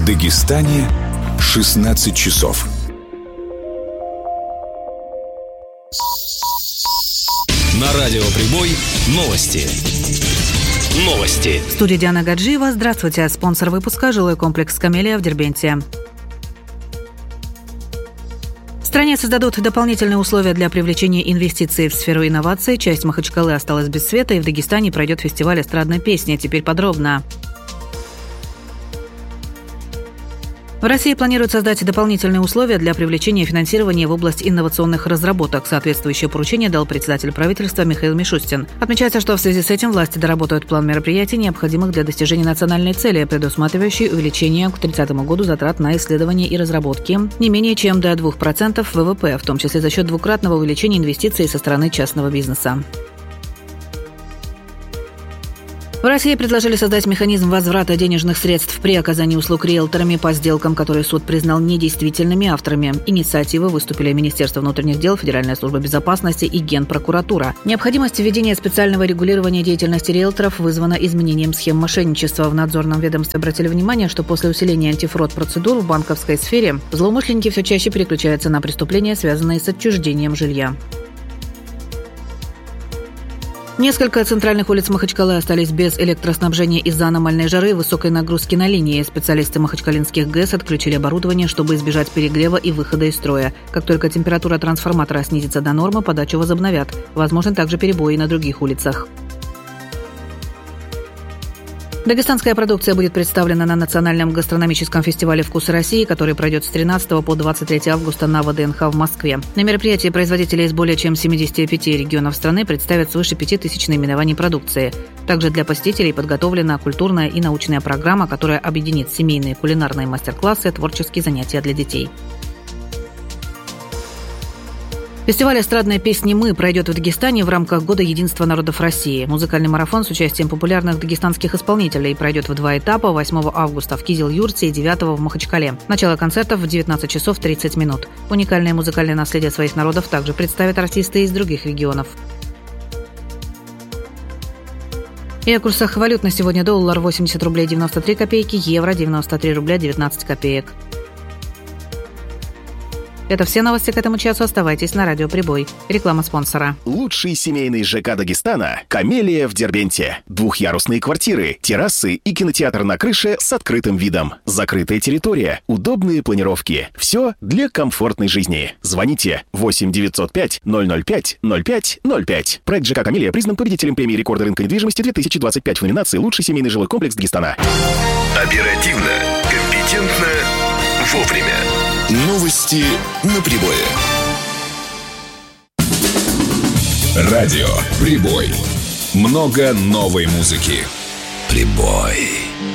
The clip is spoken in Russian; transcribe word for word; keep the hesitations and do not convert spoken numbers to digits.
В Дагестане шестнадцать часов. На радио «Прибой» новости. Новости. В студии Диана Гаджиева. Здравствуйте. Спонсор выпуска – жилой комплекс «Камелия» в Дербенте. В стране создадут дополнительные условия для привлечения инвестиций в сферу инноваций. Часть Махачкалы осталась без света, и в Дагестане пройдет фестиваль эстрадной песни. Теперь подробно. В России планируют создать дополнительные условия для привлечения финансирования в область инновационных разработок. Соответствующее поручение дал председатель правительства Михаил Мишустин. Отмечается, что в связи с этим власти доработают план мероприятий, необходимых для достижения национальной цели, предусматривающей увеличение к тридцатому году затрат на исследования и разработки не менее чем до двух процентов вэ вэ пэ, в том числе за счет двукратного увеличения инвестиций со стороны частного бизнеса. В России предложили создать механизм возврата денежных средств при оказании услуг риэлторами по сделкам, которые суд признал недействительными. Авторами инициативы выступили Министерство внутренних дел, Федеральная служба безопасности и Генпрокуратура. Необходимость введения специального регулирования деятельности риэлторов вызвана изменением схем мошенничества. В надзорном ведомстве обратили внимание, что после усиления антифрод-процедур в банковской сфере злоумышленники все чаще переключаются на преступления, связанные с отчуждением жилья. Несколько центральных улиц Махачкалы остались без электроснабжения из-за аномальной жары и высокой нагрузки на линии. Специалисты махачкалинских ГЭС отключили оборудование, чтобы избежать перегрева и выхода из строя. Как только температура трансформатора снизится до нормы, подачу возобновят. Возможны также перебои на других улицах. Дагестанская продукция будет представлена на национальном гастрономическом фестивале «Вкусы России», который пройдет с тринадцатого по двадцать третье августа на вэ дэ эн ха в Москве. На мероприятии производители из более чем семидесяти пяти регионов страны представят свыше пяти тысяч наименований продукции. Также для посетителей подготовлена культурная и научная программа, которая объединит семейные кулинарные мастер-классы и творческие занятия для детей. Фестиваль эстрадной песни «Мы» пройдет в Дагестане в рамках Года единства народов России. Музыкальный марафон с участием популярных дагестанских исполнителей пройдет в два этапа: восьмого августа в Кизил-Юрте и девятого в Махачкале. Начало концертов в девятнадцать часов тридцать минут. Уникальное музыкальное наследие своих народов также представят артисты из других регионов. И о курсах валют на сегодня: доллар восемьдесят рублей девяносто три копейки, евро девяносто три рубля девятнадцать копеек. Это все новости к этому часу. Оставайтесь на радио «Прибой». Реклама спонсора. Лучший семейный ЖК Дагестана – «Камелия» в Дербенте. Двухъярусные квартиры, террасы и кинотеатр на крыше с открытым видом. Закрытая территория, удобные планировки. Все для комфортной жизни. Звоните восемь девятьсот пять ноль ноль пять ноль пять ноль пять. Проект ЖК «Камелия» признан победителем премии «Рекорды рынка недвижимости» две тысячи двадцать пять в номинации «Лучший семейный жилой комплекс Дагестана». Оперативно, компетентно, вовремя. Новости на Прибое. Радио «Прибой». Много новой музыки. Прибой.